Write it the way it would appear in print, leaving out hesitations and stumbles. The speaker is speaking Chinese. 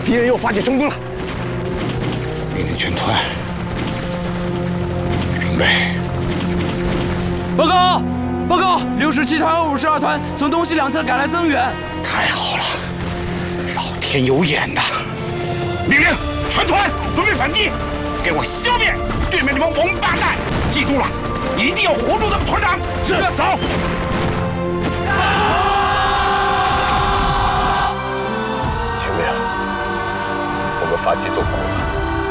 敌人又发起冲锋了。 命令全团准备。 报告，报告，67团和52团从东西两侧赶来增援。 太好了，老天有眼呐！命令全团准备反击，给我消灭对面这帮王八蛋！记住了，一定要活住咱们团长。是，走。 前面，我们发起总攻。